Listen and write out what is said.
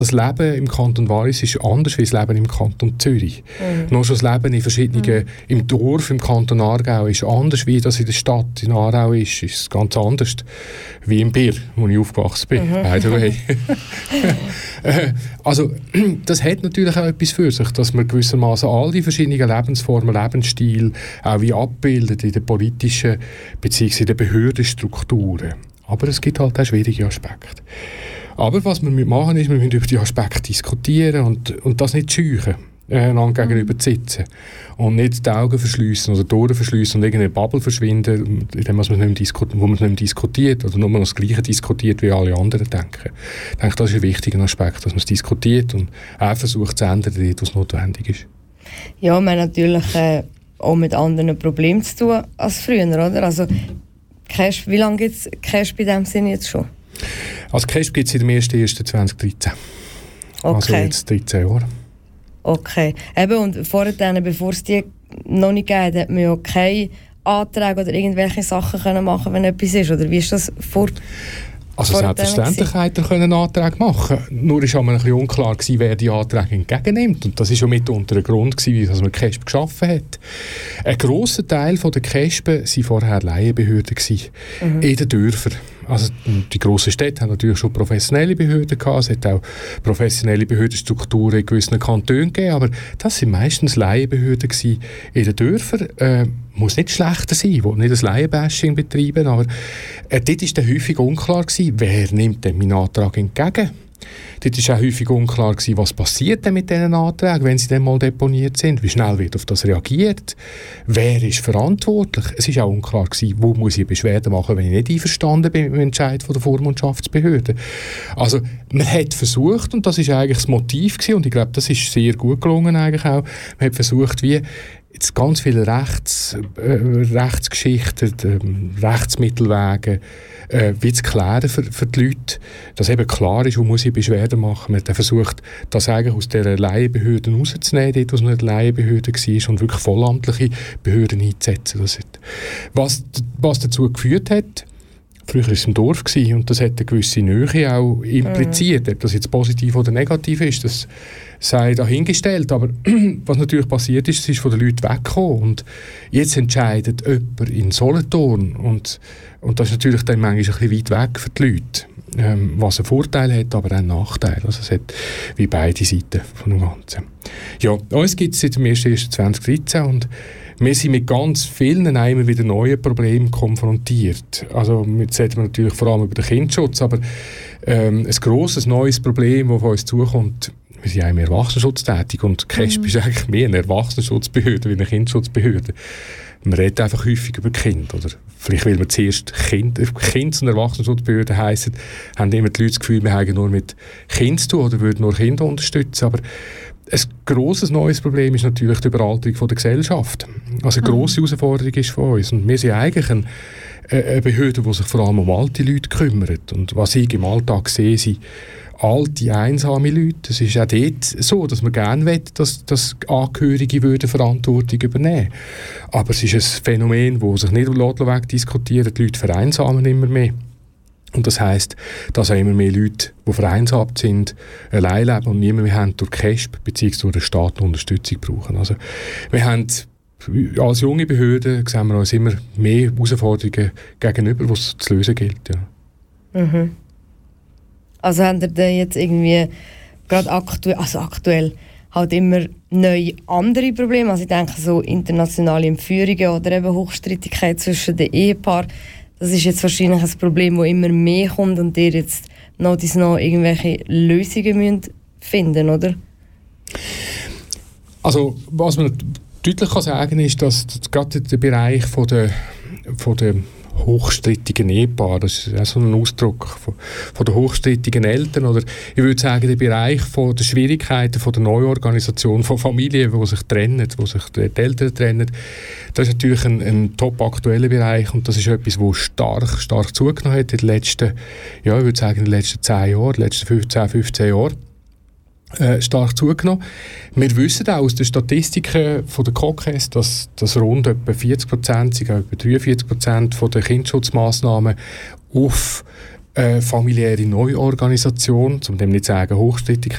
Das Leben im Kanton Wallis ist anders als das Leben im Kanton Zürich. Nur schon das Leben in verschiedenen, im Dorf, im Kanton Aargau ist anders, wie das in der Stadt, in Aarau ist. Ist ganz anders wie im Bier, wo ich aufgewachsen bin, by the way. Also, das hat natürlich auch etwas für sich, dass man gewissermaßen all die verschiedenen Lebensformen, Lebensstil auch wie abbildet in den politischen bzw. in den Behördenstrukturen. Aber es gibt halt auch schwierige Aspekte. Aber was wir machen ist, wir müssen über die Aspekte diskutieren und das nicht scheuchen, einander gegenüber zu sitzen. Und nicht die Augen verschliessen oder die Ohren verschliessen und irgendeine Bubble verschwinden, indem man wo man es nicht mehr diskutiert oder nur noch das Gleiche diskutiert, wie alle anderen denken. Ich denke, das ist ein wichtiger Aspekt, dass man es diskutiert und auch versucht zu ändern, dort, was notwendig ist. Ja, wir haben natürlich auch mit anderen Problemen zu tun als früher, oder? Also, Cash, wie lange gibt es Cash bei diesem Sinne jetzt schon? Also Cash gibt es seit dem 1.1.2013. Okay. Also jetzt 13 Jahre. Okay. Eben, und vorher, bevor es die noch nicht gab, hat man ja keine Anträge oder irgendwelche Sachen können machen, wenn etwas ist. Oder wie ist das vor? Also selbstverständlich hätte er einen Antrag machen können. Nur war mir ein bisschen unklar, wer die Anträge entgegennimmt. Und das war schon mitunter ein Grund, wieso man KESB geschaffen hat. Ein grosser Teil der KESB waren vorher Laienbehörden in den Dörfern. Also die grossen Städte haben natürlich schon professionelle Behörden gehabt. Es hat auch professionelle Behördenstrukturen in gewissen Kantonen gegeben. Aber das waren meistens Laienbehörden in den Dörfern. Muss nicht schlechter sein, ich will nicht ein Laienbashing betreiben, aber dort war dann häufig unklar gewesen, wer nimmt denn meinen Antrag entgegen. Dort war auch häufig unklar gewesen, was passiert denn mit diesen Anträgen, wenn sie dann mal deponiert sind, wie schnell wird auf das reagiert, wer ist verantwortlich. Es war auch unklar gewesen, wo muss ich Beschwerde machen, wenn ich nicht einverstanden bin mit dem Entscheid von der Vormundschaftsbehörde. Also man hat versucht, und das war eigentlich das Motiv gewesen, und ich glaube, das ist sehr gut gelungen eigentlich auch, man hat versucht, wie jetzt ganz viele Rechtsgeschichten, Rechtsmittelwege wie zu klären für die Leute, dass eben klar ist, wo muss ich Beschwerden machen. Man hat versucht, das eigentlich aus dieser Laienbehörden rauszunehmen, dort, wo es nicht Laienbehörden war, und wirklich vollamtliche Behörden einzusetzen. Was dazu geführt hat, früher war es im Dorf und das hat eine gewisse Nähe auch impliziert. Ob das jetzt positiv oder negativ ist, das sei dahingestellt. Aber was natürlich passiert ist, es ist von den Leuten weggekommen. Und jetzt entscheidet jemand in Solothurn. Und das ist natürlich dann manchmal ein bisschen weit weg für die Leute. Was einen Vorteil hat, aber auch einen Nachteil. Also es hat wie beide Seiten von dem Ganzen. Ja, uns gibt es seit dem 1.1.2013 und wir sind mit ganz vielen immer wieder neuen Problemen konfrontiert. Also jetzt reden wir natürlich vor allem über den Kindesschutz, aber ein grosses neues Problem, das auf uns zukommt, wir sind ja im Erwachsenenschutz tätig und KESB ist eigentlich mehr eine Erwachsenenschutzbehörde wie eine Kinderschutzbehörde. Man redet einfach häufig über Kinder. Oder vielleicht, weil wir zuerst Kindes- und Erwachsenenschutzbehörden heissen, haben immer die Leute das Gefühl, wir haben nur mit Kindern zu tun oder würden nur Kinder unterstützen. Aber ein grosses neues Problem ist natürlich die Überalterung der Gesellschaft. Also eine grosse Herausforderung ist von uns. Und wir sind eigentlich eine Behörde, die sich vor allem um alte Leute kümmert. Und was ich im Alltag sehe, sind alte, einsame Leute. Es ist auch dort so, dass man gerne will, dass Angehörige Verantwortung übernehmen würden. Aber es ist ein Phänomen, das sich nicht wegdiskutieren lässt. Die Leute vereinsamen immer mehr. Und das heisst, dass auch immer mehr Leute, die vereinsamt sind, allein leben und niemand mehr haben durch KESB bzw. durch eine staatliche Unterstützung brauchen. Also, wir haben als junge Behörde sehen wir uns immer mehr Herausforderungen gegenüber, die es zu lösen gilt. Ja. Mhm. Also haben ihr jetzt irgendwie gerade aktuell halt immer neue andere Probleme? Also ich denke so internationale Entführungen oder eben Hochstreitigkeit zwischen den Ehepaaren. Das ist jetzt wahrscheinlich ein Problem, das immer mehr kommt und ihr jetzt noch irgendwelche Lösungen finden müsst, oder? Also was man deutlich sagen kann, ist, dass gerade der Bereich von der hochstrittigen Ehepaare, das ist auch so ein Ausdruck von den hochstrittigen Eltern, oder ich würde sagen, der Bereich von der Schwierigkeiten von der Neuorganisation von Familien, die sich trennen, wo sich die Eltern trennen, das ist natürlich ein top aktueller Bereich und das ist etwas, das stark zugenommen hat in den letzten, ja, ich würde sagen, in den letzten 10 Jahren, in den letzten 15 Jahren. Stark zugenommen. Wir wissen auch aus den Statistiken von der KOKES, dass rund etwa 40%, sogar etwa 43% von den Kinderschutzmaßnahmen auf familiäre Neuorganisation, zum dem nicht sagen Hochstrittigkeit,